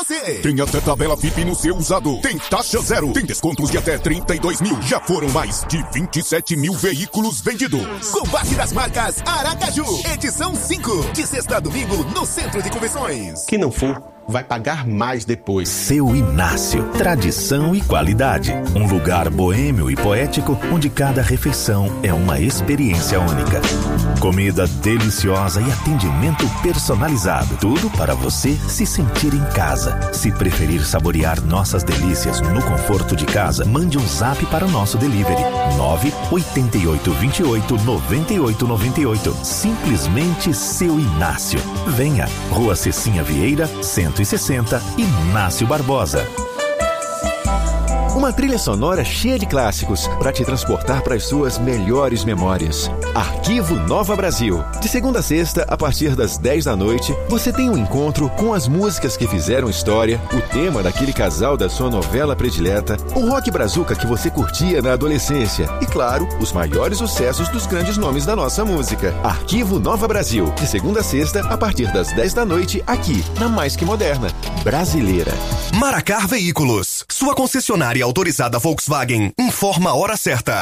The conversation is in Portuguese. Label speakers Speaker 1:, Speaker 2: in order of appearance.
Speaker 1: você. Tem até tabela VIP no seu usado. Tem taxa zero. Tem descontos de até 32 mil. Já foram mais de 27 mil veículos vendidos. Combate das marcas Aracaju. Edição 5. De sexta a domingo no Centro de Convenções.
Speaker 2: Quem não for, vai pagar mais depois.
Speaker 3: Seu Inácio. Tradição e qualidade. Um lugar boêmio e poético onde cada refeição é uma experiência única. Comida deliciosa e atendimento personalizado. Tudo para você se sentir em casa. Se preferir saborear nossas delícias no conforto de casa, mande um zap para o nosso delivery. 988289898. Simplesmente Seu Inácio. Venha. Rua Cecinha Vieira, 160, Inácio Barbosa.
Speaker 4: Uma trilha sonora cheia de clássicos para te transportar para as suas melhores memórias. Arquivo Nova Brasil. De segunda a sexta, a partir das 10 da noite, você tem um encontro com as músicas que fizeram história, o tema daquele casal da sua novela predileta, o rock brazuca que você curtia na adolescência e, claro, os maiores sucessos dos grandes nomes da nossa música. Arquivo Nova Brasil. De segunda a sexta, a partir das 10 da noite, aqui, na Mais Que Moderna. Brasileira.
Speaker 5: Maracar Veículos. Sua concessionária autorizada Volkswagen. Informa a hora certa.